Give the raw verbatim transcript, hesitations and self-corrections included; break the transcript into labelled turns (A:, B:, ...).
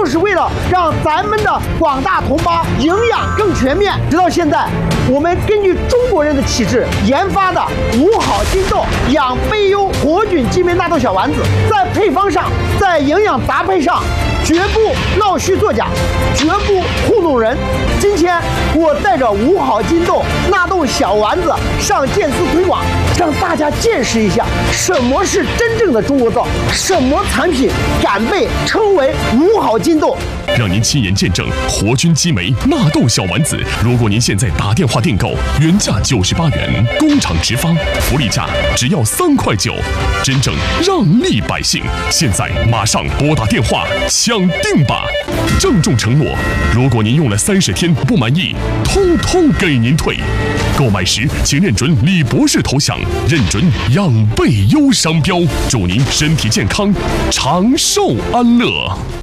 A: 就是为了让咱们的广大同胞营养更全面。直到现在，我们根据中国人的体质研发的五好金豆养贝优活菌激酶纳豆小丸子，在配方上，在营养搭配上，绝不闹虚作假，绝不糊弄人。今天我带着五好金豆纳豆小丸子上健思推广，让大家见识一下什么是真正的中国造，什么产品敢被称为五好金豆。
B: 让您亲眼见证活菌激酶纳豆小丸子。如果您现在打电话订购，原价九十八元，工厂直发，福利价只要三块九，真正让利百姓。现在马上拨打电话抢订吧！郑重承诺，如果您用了三十天不满意，通通给您退。购买时请认准李博士头像，认准养贝优商标，祝您身体健康，长寿安乐。